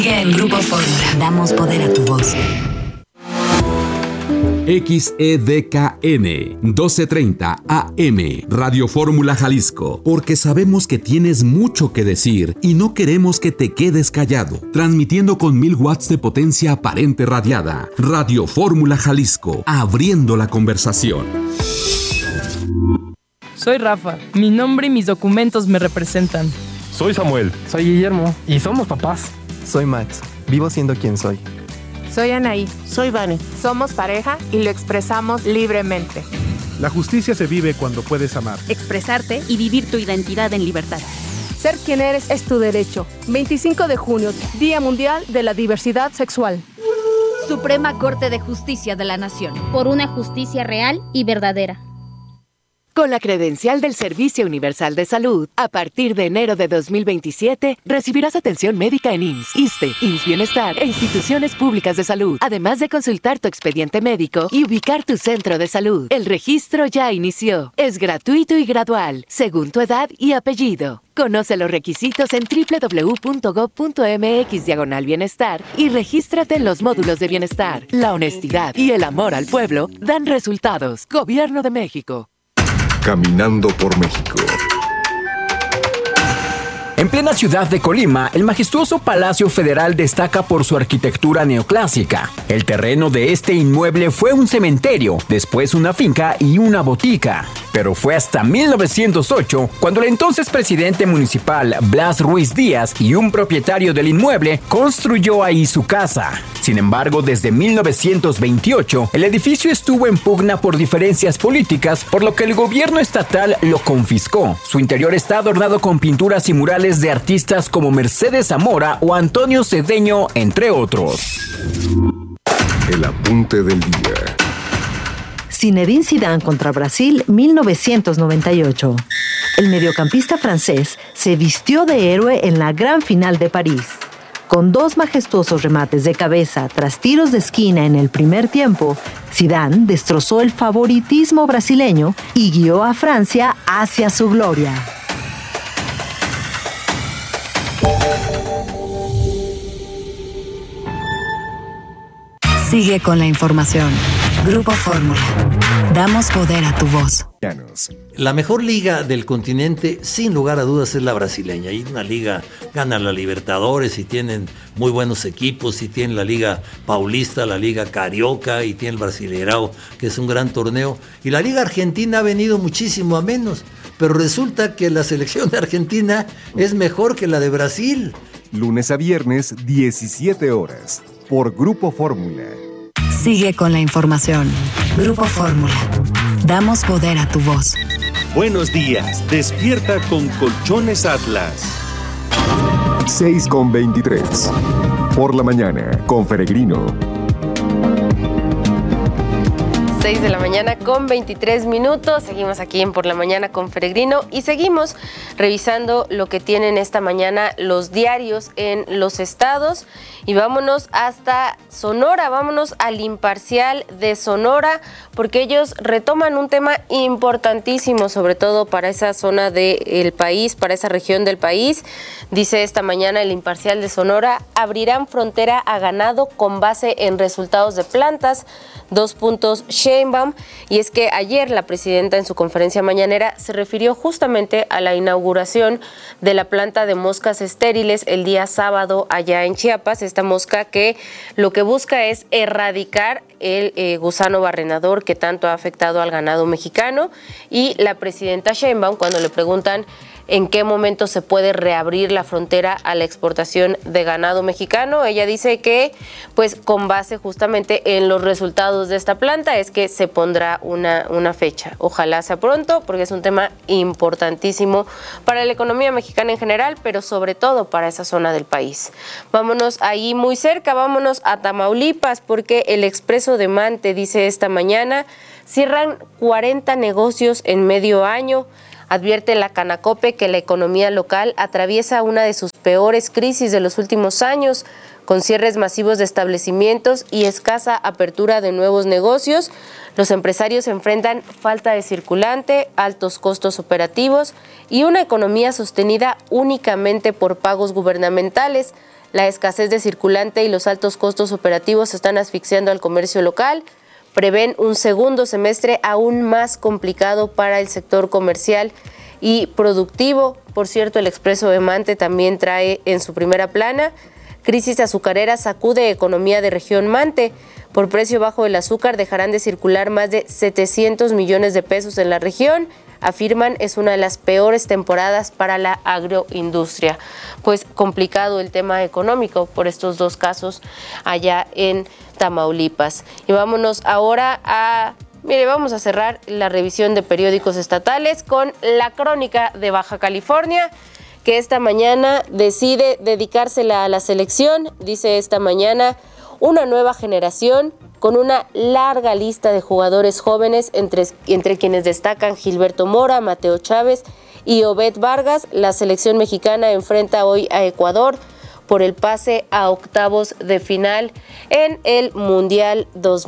En Grupo Fórmula damos poder a tu voz. XEDKN 1230 AM Radio Fórmula Jalisco, porque sabemos que tienes mucho que decir y no queremos que te quedes callado. Transmitiendo con 1000 watts de potencia aparente radiada. Radio Fórmula Jalisco, abriendo la conversación. Soy Rafa, mi nombre y mis documentos me representan. Soy Samuel. Soy Guillermo y somos papás. Soy Max, vivo siendo quien soy. Soy Anaí. Soy Vane. Somos pareja y lo expresamos libremente. La justicia se vive cuando puedes amar, expresarte y vivir tu identidad en libertad. Ser quien eres es tu derecho. 25 de junio, Día Mundial de la Diversidad Sexual. Suprema Corte de Justicia de la Nación. Por una justicia real y verdadera. Con la credencial del Servicio Universal de Salud, a partir de enero de 2027, recibirás atención médica en IMSS, ISSSTE, IMSS Bienestar e instituciones públicas de salud, además de consultar tu expediente médico y ubicar tu centro de salud. El registro ya inició. Es gratuito y gradual, según tu edad y apellido. Conoce los requisitos en www.gov.mx/bienestar y regístrate en los módulos de bienestar. La honestidad y el amor al pueblo dan resultados. Gobierno de México. Caminando por México. En plena ciudad de Colima, el majestuoso Palacio Federal destaca por su arquitectura neoclásica. El terreno de este inmueble fue un cementerio, después una finca y una botica. Pero fue hasta 1908 cuando el entonces presidente municipal Blas Ruiz Díaz y un propietario del inmueble construyó ahí su casa. Sin embargo, desde 1928, el edificio estuvo en pugna por diferencias políticas, por lo que el gobierno estatal lo confiscó. Su interior está adornado con pinturas y murales de artistas como Mercedes Zamora o Antonio Cedeño, entre otros. El apunte del día. Zinedine Zidane contra Brasil, 1998. El mediocampista francés se vistió de héroe en la gran final de París. Con 2 majestuosos remates de cabeza tras tiros de esquina en el primer tiempo, Zidane destrozó el favoritismo brasileño y guió a Francia hacia su gloria. Sigue con la información. Grupo Fórmula. Damos poder a tu voz. La mejor liga del continente, sin lugar a dudas, es la brasileña. Y una liga gana la Libertadores y tienen muy buenos equipos y tienen la Liga Paulista, la Liga Carioca y tiene el Brasileirao, que es un gran torneo. Y la Liga Argentina ha venido muchísimo a menos, pero resulta que la selección de Argentina es mejor que la de Brasil. Lunes a viernes, 17 horas, por Grupo Fórmula. Sigue con la información. Grupo Fórmula. Damos poder a tu voz. Buenos días. Despierta con Colchones Atlas. 6:23. Por la mañana, con Peregrino. 6 de la mañana con 23 minutos. Seguimos aquí en Por la Mañana con Peregrino y seguimos revisando lo que tienen esta mañana los diarios en los estados. Y vámonos hasta Sonora, vámonos al Imparcial de Sonora, porque ellos retoman un tema importantísimo, sobre todo para esa zona del país, para esa región del país. Dice esta mañana el Imparcial de Sonora: abrirán frontera a ganado con base en resultados de plantas. 2 puntos Sheinbaum. Y es que ayer la presidenta en su conferencia mañanera se refirió justamente a la inauguración de la planta de moscas estériles el día sábado allá en Chiapas. Esta mosca que lo que busca es erradicar el gusano barrenador que tanto ha afectado al ganado mexicano. Y la presidenta Sheinbaum, cuando le preguntan en qué momento se puede reabrir la frontera a la exportación de ganado mexicano, ella dice que, pues, con base justamente en los resultados de esta planta es que se pondrá una fecha. Ojalá sea pronto, porque es un tema importantísimo para la economía mexicana en general, pero sobre todo para esa zona del país. Vámonos ahí muy cerca, vámonos a Tamaulipas, porque el Expreso de Mante dice esta mañana: cierran 40 negocios en medio año. Advierte la Canacope que la economía local atraviesa una de sus peores crisis de los últimos años, con cierres masivos de establecimientos y escasa apertura de nuevos negocios. Los empresarios enfrentan falta de circulante, altos costos operativos y una economía sostenida únicamente por pagos gubernamentales. La escasez de circulante y los altos costos operativos están asfixiando al comercio local. Prevén un segundo semestre aún más complicado para el sector comercial y productivo. Por cierto, el Expreso de Mante también trae en su primera plana: crisis azucarera sacude economía de región Mante. Por precio bajo del azúcar dejarán de circular más de 700 millones de pesos en la región. Afirman es una de las peores temporadas para la agroindustria. Pues complicado el tema económico por estos dos casos allá en Tamaulipas. Y vámonos ahora vamos a cerrar la revisión de periódicos estatales con La Crónica de Baja California, que esta mañana decide dedicársela a la selección. Dice esta mañana: una nueva generación con una larga lista de jugadores jóvenes, entre quienes destacan Gilberto Mora, Mateo Chávez y Obed Vargas. La selección mexicana enfrenta hoy a Ecuador por el pase a octavos de final en el Mundial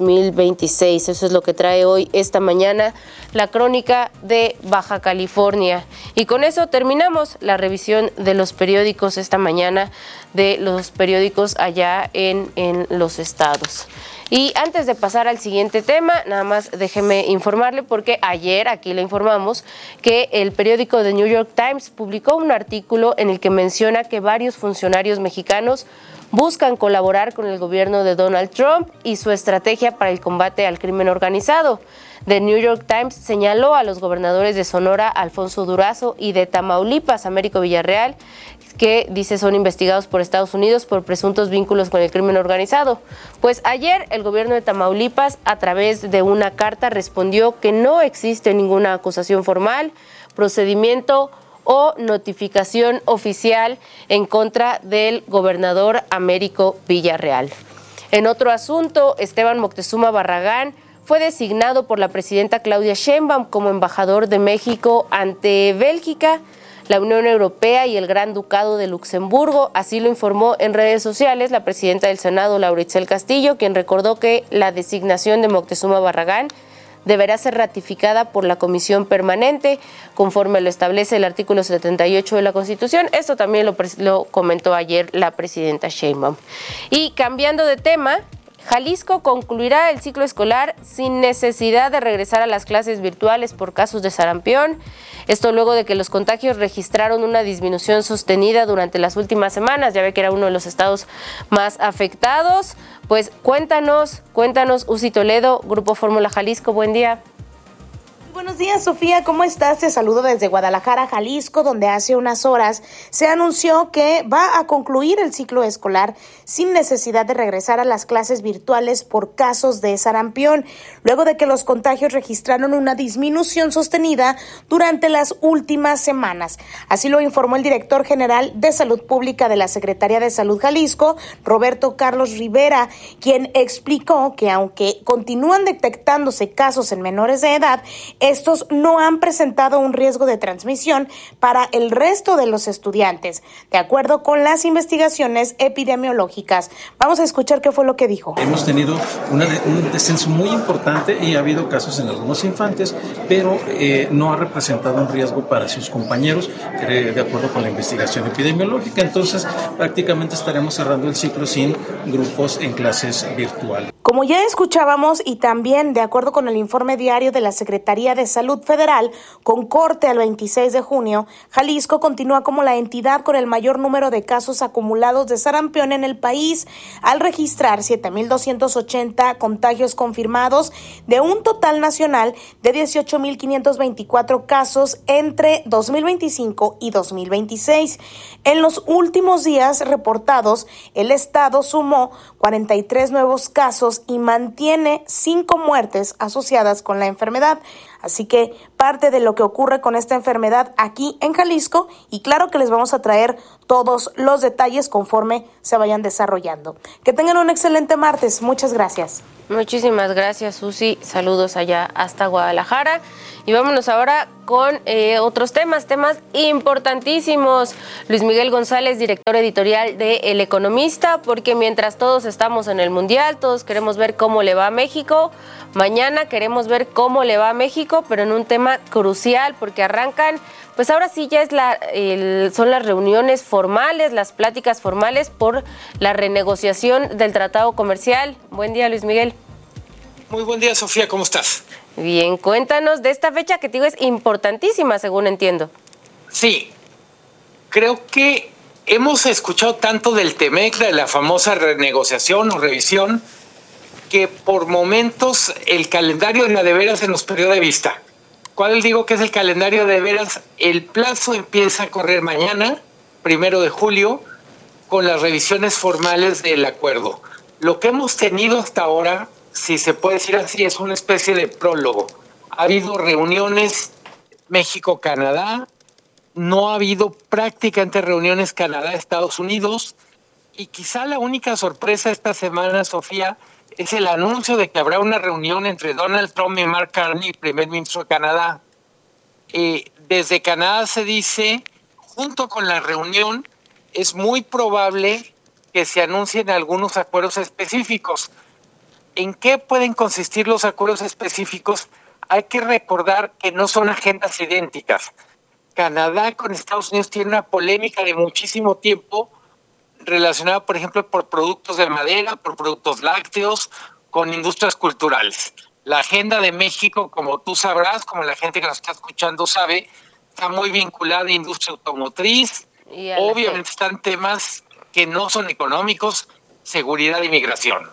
2026. Eso es lo que trae hoy, esta mañana, La Crónica de Baja California. Y con eso terminamos la revisión de los periódicos esta mañana, de los periódicos allá en los estados. Y antes de pasar al siguiente tema, nada más déjeme informarle, porque ayer aquí le informamos que el periódico The New York Times publicó un artículo en el que menciona que varios funcionarios mexicanos buscan colaborar con el gobierno de Donald Trump y su estrategia para el combate al crimen organizado. The New York Times señaló a los gobernadores de Sonora, Alfonso Durazo, y de Tamaulipas, Américo Villarreal, que dice son investigados por Estados Unidos por presuntos vínculos con el crimen organizado. Pues ayer el gobierno de Tamaulipas, a través de una carta, respondió que no existe ninguna acusación formal, procedimiento o notificación oficial en contra del gobernador Américo Villarreal. En otro asunto, Esteban Moctezuma Barragán fue designado por la presidenta Claudia Sheinbaum como embajador de México ante Bélgica, la Unión Europea y el Gran Ducado de Luxemburgo. Así lo informó en redes sociales la presidenta del Senado, Laura Itzel Castillo, quien recordó que la designación de Moctezuma Barragán deberá ser ratificada por la Comisión Permanente, conforme lo establece el artículo 78 de la Constitución. Esto también lo comentó ayer la presidenta Sheinbaum. Y cambiando de tema, Jalisco concluirá el ciclo escolar sin necesidad de regresar a las clases virtuales por casos de sarampión. Esto luego de que los contagios registraron una disminución sostenida durante las últimas semanas. Ya ve que era uno de los estados más afectados. Pues cuéntanos, Uzi Toledo, Grupo Fórmula Jalisco, buen día. Buenos días, Sofía, ¿cómo estás? Te saludo desde Guadalajara, Jalisco, donde hace unas horas se anunció que va a concluir el ciclo escolar sin necesidad de regresar a las clases virtuales por casos de sarampión, luego de que los contagios registraron una disminución sostenida durante las últimas semanas. Así lo informó el director general de Salud Pública de la Secretaría de Salud Jalisco, Roberto Carlos Rivera, quien explicó que aunque continúan detectándose casos en menores de edad, estos no han presentado un riesgo de transmisión para el resto de los estudiantes, de acuerdo con las investigaciones epidemiológicas. Vamos a escuchar qué fue lo que dijo. Hemos tenido un descenso muy importante y ha habido casos en algunos infantes, pero no ha representado un riesgo para sus compañeros, de acuerdo con la investigación epidemiológica. Entonces, prácticamente estaremos cerrando el ciclo sin grupos en clases virtuales. Como ya escuchábamos, y también de acuerdo con el informe diario de la Secretaría de Salud Federal, con corte al 26 de junio, Jalisco continúa como la entidad con el mayor número de casos acumulados de sarampión en el país, al registrar 7,280 contagios confirmados de un total nacional de 18,524 casos entre 2025 y 2026. En los últimos días reportados, el estado sumó 43 nuevos casos y mantiene 5 muertes asociadas con la enfermedad. Así que parte de lo que ocurre con esta enfermedad aquí en Jalisco, y claro que les vamos a traer todos los detalles conforme se vayan desarrollando. Que tengan un excelente martes. Muchas gracias. Muchísimas gracias, Susi. Saludos allá hasta Guadalajara. Y vámonos ahora con otros temas importantísimos. Luis Miguel González, director editorial de El Economista, porque mientras todos estamos en el Mundial, todos queremos ver cómo le va a México. Mañana queremos ver cómo le va a México, pero en un tema crucial, porque arrancan pues ahora sí ya son las reuniones formales, las pláticas formales por la renegociación del tratado comercial. Buen día, Luis Miguel. Muy buen día, Sofía, ¿cómo estás? Bien, cuéntanos de esta fecha que te digo es importantísima, según entiendo. Sí, creo que hemos escuchado tanto del TEMEC, de la famosa renegociación o revisión, que por momentos el calendario de la de veras se nos perdió de vista. ¿Cuál digo que es el calendario de veras? El plazo empieza a correr mañana, 1 de julio, con las revisiones formales del acuerdo. Lo que hemos tenido hasta ahora, si se puede decir así, es una especie de prólogo. Ha habido reuniones México-Canadá, no ha habido prácticamente reuniones Canadá-Estados Unidos, y quizá la única sorpresa esta semana, Sofía, es el anuncio de que habrá una reunión entre Donald Trump y Mark Carney, primer ministro de Canadá. Desde Canadá se dice, junto con la reunión, es muy probable que se anuncien algunos acuerdos específicos. ¿En qué pueden consistir los acuerdos específicos? Hay que recordar que no son agendas idénticas. Canadá con Estados Unidos tiene una polémica de muchísimo tiempo relacionada, por ejemplo, por productos de madera, por productos lácteos, con industrias culturales. La agenda de México, como tú sabrás, como la gente que nos está escuchando sabe, está muy vinculada a industria automotriz. Obviamente están temas que no son económicos, seguridad e inmigración.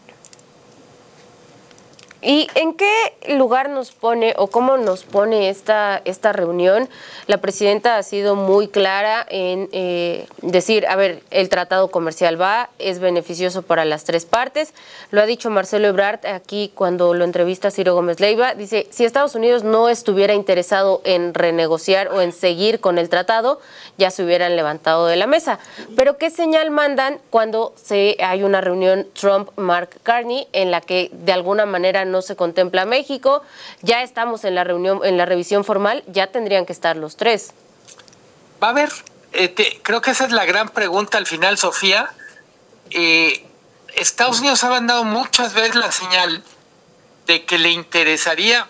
¿Y en qué lugar nos pone o cómo nos pone esta reunión? La presidenta ha sido muy clara en decir, a ver, el tratado comercial es beneficioso para las tres partes. Lo ha dicho Marcelo Ebrard aquí cuando lo entrevista Ciro Gómez Leiva. Dice, si Estados Unidos no estuviera interesado en renegociar o en seguir con el tratado, ya se hubieran levantado de la mesa. Pero ¿qué señal mandan cuando hay una reunión Trump-Mark Carney en la que de alguna manera no se contempla México? Ya estamos en la reunión, en la revisión formal, ya tendrían que estar los tres. Va a haber, creo que esa es la gran pregunta al final, Sofía. Estados Unidos ha mandado muchas veces la señal de que le interesaría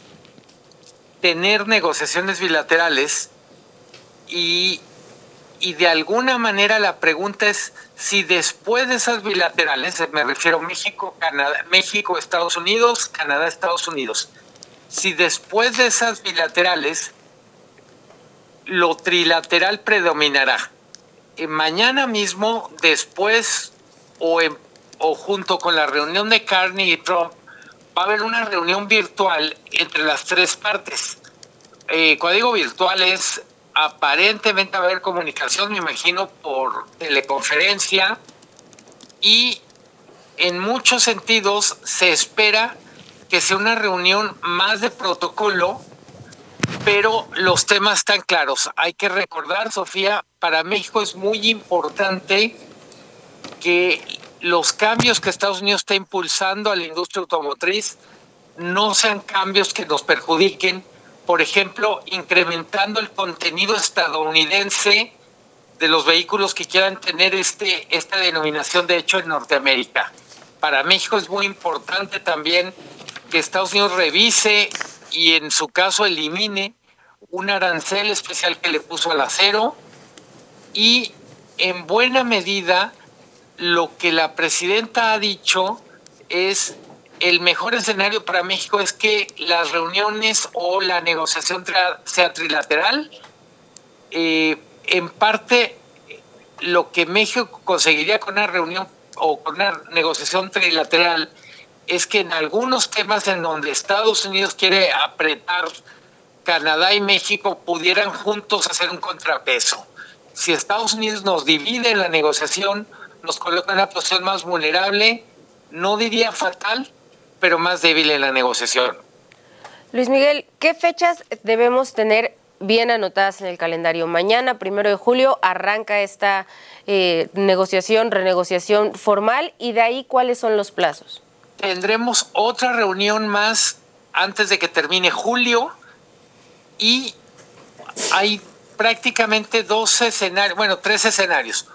tener negociaciones bilaterales y de alguna manera la pregunta es si después de esas bilaterales, me refiero México, Canadá, México, Estados Unidos, Canadá, Estados Unidos, si después de esas bilaterales lo trilateral predominará. Mañana mismo, después o junto con la reunión de Carney y Trump, va a haber una reunión virtual entre las tres partes. Cuando digo virtual es aparentemente va a haber comunicación, me imagino, por teleconferencia, y en muchos sentidos se espera que sea una reunión más de protocolo, pero los temas están claros. Hay que recordar, Sofía, para México es muy importante que los cambios que Estados Unidos está impulsando a la industria automotriz no sean cambios que nos perjudiquen. Por ejemplo, incrementando el contenido estadounidense de los vehículos que quieran tener esta denominación de hecho en Norteamérica. Para México es muy importante también que Estados Unidos revise y en su caso elimine un arancel especial que le puso al acero, y en buena medida lo que la presidenta ha dicho es el mejor escenario para México es que las reuniones o la negociación sea trilateral. En parte, lo que México conseguiría con una reunión o con una negociación trilateral es que en algunos temas en donde Estados Unidos quiere apretar, Canadá y México pudieran juntos hacer un contrapeso. Si Estados Unidos nos divide en la negociación, nos coloca en una posición más vulnerable, no diría fatal, pero más débil en la negociación. Luis Miguel, ¿qué fechas debemos tener bien anotadas en el calendario? Mañana, 1 de julio, arranca esta renegociación formal, y de ahí, ¿cuáles son los plazos? Tendremos otra reunión más antes de que termine julio, y hay prácticamente 3 escenarios.